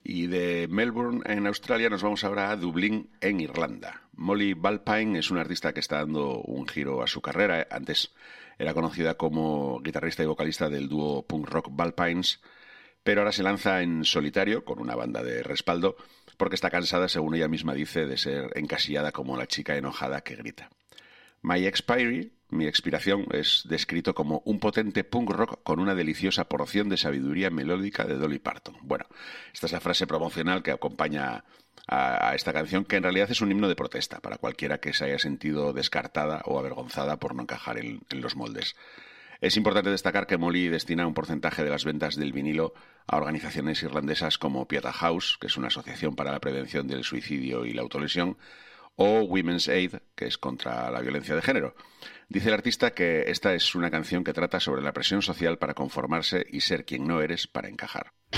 Y de Melbourne, en Australia, nos vamos ahora a Dublín, en Irlanda. Molly Balpine es una artista que está dando un giro a su carrera. Antes era conocida como guitarrista y vocalista del dúo punk rock Balpines, pero ahora se lanza en solitario con una banda de respaldo porque está cansada, según ella misma dice, de ser encasillada como la chica enojada que grita. My Expiry, mi expiración, es descrito como un potente punk rock con una deliciosa porción de sabiduría melódica de Dolly Parton. Bueno, esta es la frase promocional que acompaña a esta canción, que en realidad es un himno de protesta para cualquiera que se haya sentido descartada o avergonzada por no encajar en los moldes. Es importante destacar que Molly destina un porcentaje de las ventas del vinilo a organizaciones irlandesas como Pieta House, que es una asociación para la prevención del suicidio y la autolesión, o Women's Aid, que es contra la violencia de género. Dice el artista que esta es una canción que trata sobre la presión social para conformarse y ser quien no eres para encajar.